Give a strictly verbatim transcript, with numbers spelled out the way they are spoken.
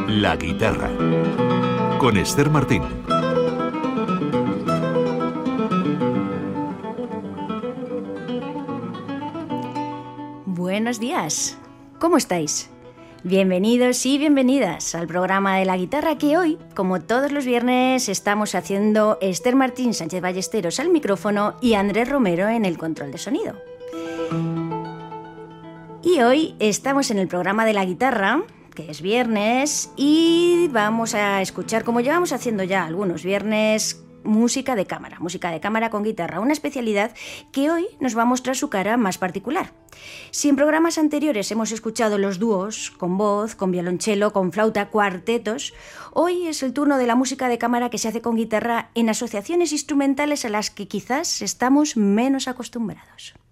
La guitarra, con Esther Martín. Buenos días, ¿cómo estáis? Bienvenidos y bienvenidas al programa de la guitarra que hoy, como todos los viernes, estamos haciendo Esther Martín Sánchez Ballesteros al micrófono y Andrés Romero en el control de sonido. Y hoy estamos en el programa de la guitarra, que es viernes, y vamos a escuchar, como llevamos haciendo ya algunos viernes, música de cámara, música de cámara con guitarra, una especialidad que hoy nos va a mostrar su cara más particular. Si en programas anteriores hemos escuchado los dúos, con voz, con violonchelo, con flauta, cuartetos, hoy es el turno de la música de cámara que se hace con guitarra en asociaciones instrumentales a las que quizás estamos menos acostumbrados.